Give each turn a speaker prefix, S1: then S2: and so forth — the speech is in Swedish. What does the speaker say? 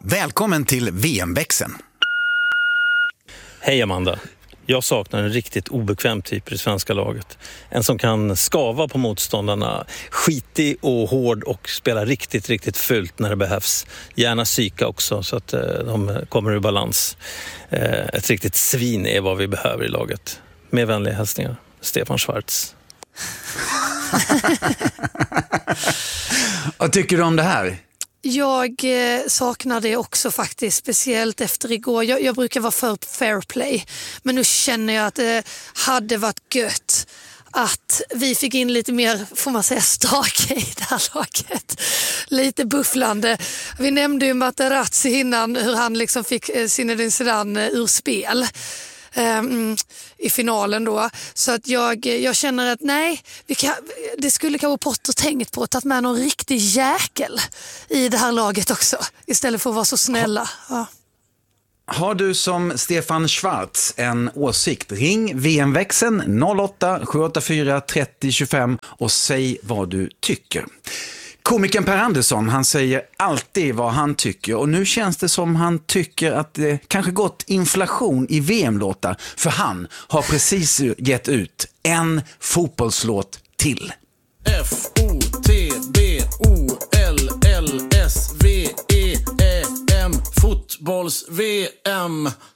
S1: Välkommen till VM-växeln.
S2: Hej Amanda. Jag saknar en riktigt obekväm typ i det svenska laget. En som kan skava på motståndarna, skitig och hård och spela riktigt, riktigt fult när det behövs. Gärna psyka också så att de kommer ur balans. Ett riktigt svin är vad vi behöver i laget. Med vänliga hälsningar, Stefan Schwarz.
S1: Vad tycker du om det här?
S3: Jag saknar det också faktiskt, speciellt efter igår. Jag brukar vara för fair play, men nu känner jag att det hade varit gött att vi fick in lite mer, får man säga, stake i det här laget. Lite bufflande. Vi nämnde ju Materazzi innan, hur han liksom fick Zinedine Zidane ur spel i finalen då. Så att jag känner att nej, det skulle kanske Potter tänkt på att ta med någon riktig jäkel i det här laget också, istället för att vara så snälla. Ja.
S1: Har du som Stefan Schwarz en åsikt? Ring VM-växeln 08-784 30 25 och säg vad du tycker. Komikern Per Andersson, han säger alltid vad han tycker och nu känns det som han tycker att det kanske gått inflation i VM-låtar, för han har precis gett ut en fotbollslåt till.
S4: Fotbolls-VM.